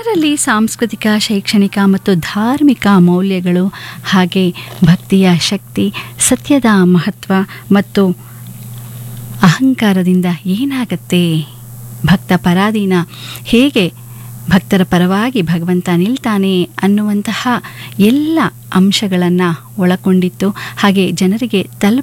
ಜನರಲ್ಲಿ ಸಾಂಸ್ಕೃತಿಕ, ಶೈಕ್ಷಣಿಕ ಮತ್ತು ಧಾರ್ಮಿಕ ಮೌಲ್ಯಗಳು, ಹಾಗೆ ಭಕ್ತಿಯ ಶಕ್ತಿ, ಸತ್ಯದ ಮಹತ್ವ ಮತ್ತು ಅಹಂಕಾರದಿಂದ ಏನಾಗತ್ತೆ, ಭಕ್ತ ಪರಾಧೀನ ಹೇಗೆ ಭಕ್ತರ ಪರವಾಗಿ ಭಗವಂತ ನಿಲ್ತಾನೆ ಅನ್ನುವಂತಹ ಎಲ್ಲ ಅಂಶಗಳನ್ನು ಒಳಗೊಂಡಿತ್ತು. ಹಾಗೆ ಜನರಿಗೆ